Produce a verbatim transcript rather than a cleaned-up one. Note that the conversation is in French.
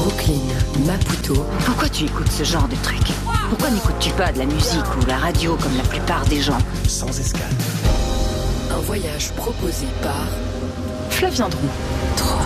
Brooklyn, Maputo. Pourquoi tu écoutes ce genre de truc? Pourquoi n'écoutes-tu pas de la musique ou la radio comme la plupart des gens? Sans escale. Un voyage proposé par Flavien Drou. trois.